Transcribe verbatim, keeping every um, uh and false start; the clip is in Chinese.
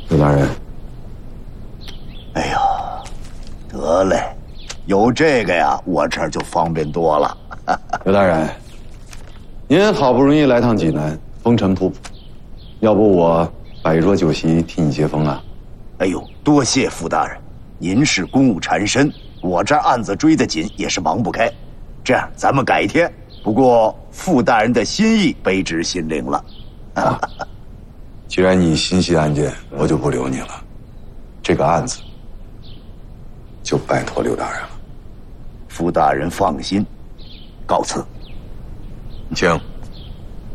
刘大人， 哎呦，得嘞，有这个呀，我这儿就方便多了。 刘大人，您好不容易来趟济南，风尘仆仆，要不我摆一桌酒席替你接风啊？ 哎呦，多谢傅大人，您是公务缠身，我这案子追得紧，也是忙不开。这样，咱们改天。不过傅大人的心意，卑职心领了。 啊，既然你心系案件，我就不留你了。这个案子就拜托刘大人了。 傅大人放心，告辞。 请。